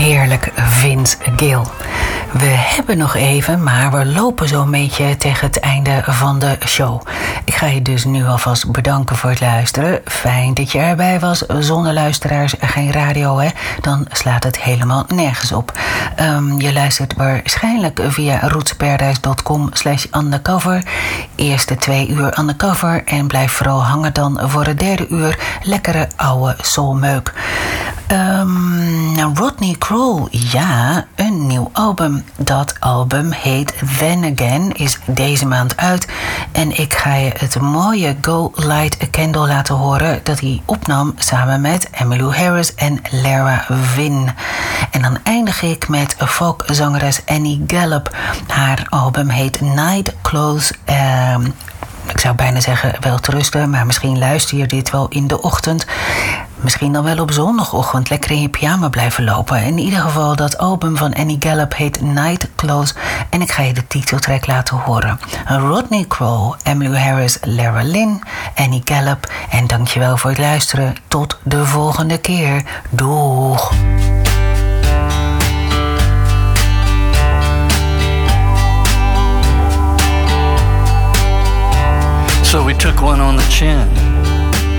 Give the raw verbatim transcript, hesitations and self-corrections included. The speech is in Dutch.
Heerlijk, Vince Gill. We hebben nog even, maar we lopen zo'n beetje tegen het einde van de show. Ik ga je dus nu alvast bedanken voor het luisteren. Fijn dat je erbij was. Zonder luisteraars geen radio, hè? Dan slaat het helemaal nergens op. Um, je luistert waarschijnlijk via rootsparadise.com slash undercover. Eerste twee uur undercover. En blijf vooral hangen dan voor het derde uur. Lekkere oude soulmeuk. Um, Rodney Crowell, ja, een nieuw album. Dat album heet Then Again, is deze maand uit. En ik ga je het mooie Go Light a Candle laten horen dat hij opnam samen met Emmylou Harris en Lara Vin. En dan eindig ik met folkzangeres Annie Gallup. Haar album heet Night Clothes. Um, ik zou bijna zeggen wel te rusten, maar misschien luister je dit wel in de ochtend. Misschien dan wel op zondagochtend lekker in je pyjama blijven lopen. In ieder geval, dat album van Annie Gallup heet Night Clothes. En ik ga je de titeltrack laten horen. Rodney Crowell, Emmylou Harris, Lara Lynn, Annie Gallup. En dankjewel voor het luisteren. Tot de volgende keer. Doeg! So we took one on the chin.